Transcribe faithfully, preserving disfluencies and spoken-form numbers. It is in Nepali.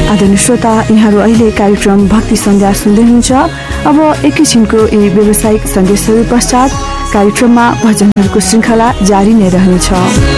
आदरणीय श्रोता, यहाँहरू अहिले कार्यक्रम भक्ति सन्ध्या सुन्दै हुनुहुन्छ। अब एकैछिनको यी व्यावसायिक सन्देशहरू पश्चात कार्यक्रममा भजनहरूको श्रृङ्खला जारी नै रहनेछ।